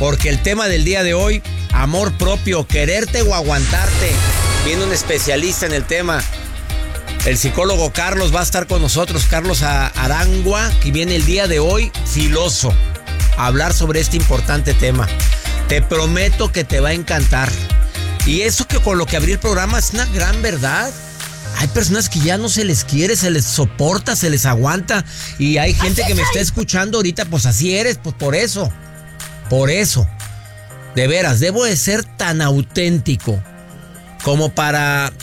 porque el tema del día de hoy, amor propio, quererte o aguantarte. Viene un especialista en el tema. El psicólogo Carlos va a estar con nosotros, Carlos Arangua, que viene el día de hoy, filoso, a hablar sobre este importante tema. Te prometo que te va a encantar. Y eso que con lo que abrí el programa es una gran verdad. Hay personas que ya no se les quiere, se les soporta, se les aguanta. Y hay gente que me está escuchando ahorita, pues así eres, pues por eso. Por eso. De veras, debo de ser tan auténtico como para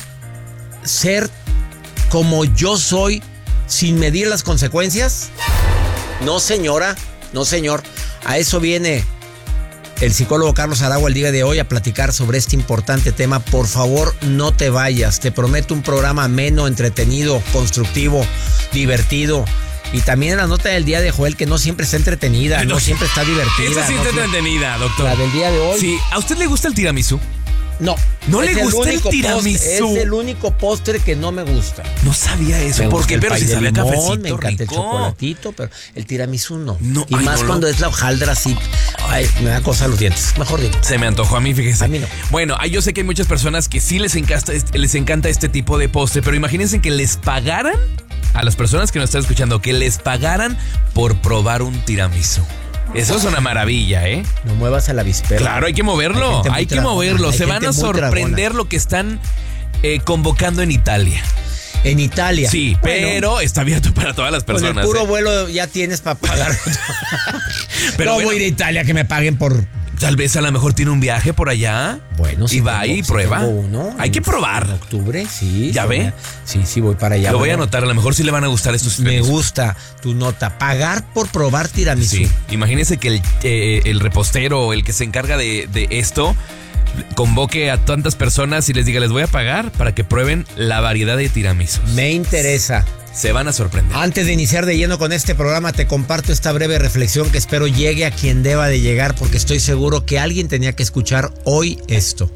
ser como yo soy sin medir las consecuencias. No, señora, no, señor. A eso viene el psicólogo Carlos Arangua el día de hoy a platicar sobre este importante tema. Por favor, no te vayas. Te prometo un programa ameno, entretenido, constructivo, divertido. Y también la nota del día de Joel, que no siempre está entretenida, no siempre está divertida. Esa sí está entretenida, doctor. La del día de hoy. Sí. ¿A usted le gusta el tiramisú? No. ¿No le gusta el tiramisú? Es el único postre que no me gusta. No sabía eso. ¿Por qué? Pero si sabe a cafecito, me encanta rico. el chocolatito, pero el tiramisú no. Y más cuando es la hojaldra así. Ay, me da cosa a los dientes. Mejor digo. Se me antojó a mí, fíjese. A mí no. Bueno, yo sé que hay muchas personas que sí les encanta este tipo de postre, pero imagínense que les pagaran a las personas que nos están escuchando, que les pagaran por probar un tiramisú. Eso es una maravilla, ¿eh? No muevas a la víspera. Claro, hay que moverlo. Hay que moverlo. Se van a sorprender lo que están convocando en Italia. En Italia. Sí, pero está abierto para todas las personas. Con el puro vuelo ya tienes para pagar. Pero no voy a ir a Italia que me paguen por... Tal vez a lo mejor tiene un viaje por allá. Bueno, y va y prueba. Hay que probar. En octubre, sí. ¿Ya ve? Sí, voy para allá. Lo voy a anotar, a lo mejor sí le van a gustar estos Me gusta tu nota. Pagar por probar tiramisú. Sí. Imagínense que el repostero o el que se encarga de esto convoque a tantas personas y les diga, les voy a pagar para que prueben la variedad de tiramisús. Me interesa. Se van a sorprender. Antes de iniciar de lleno con este programa, te comparto esta breve reflexión que espero llegue a quien deba de llegar, porque estoy seguro que alguien tenía que escuchar hoy esto.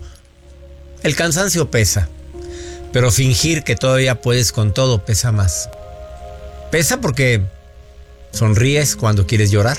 El cansancio pesa, pero fingir que todavía puedes con todo pesa más. Pesa porque sonríes cuando quieres llorar,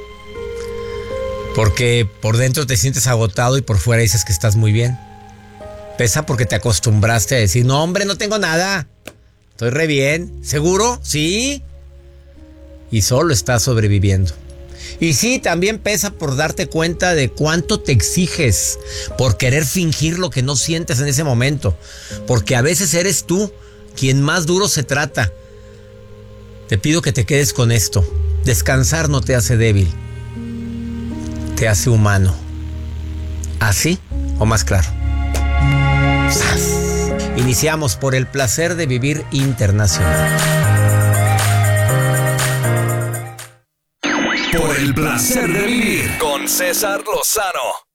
porque por dentro te sientes agotado y por fuera dices que estás muy bien. Pesa porque te acostumbraste a decir, no hombre, no tengo nada. Estoy re bien. ¿Seguro? Sí. Y solo estás sobreviviendo. Y sí, también pesa por darte cuenta de cuánto te exiges por querer fingir lo que no sientes en ese momento. Porque a veces eres tú quien más duro se trata. Te pido que te quedes con esto. Descansar no te hace débil. Te hace humano. ¿Así o más claro? ¡Sas! Iniciamos por el placer de vivir internacional. Por el placer de vivir con César Lozano.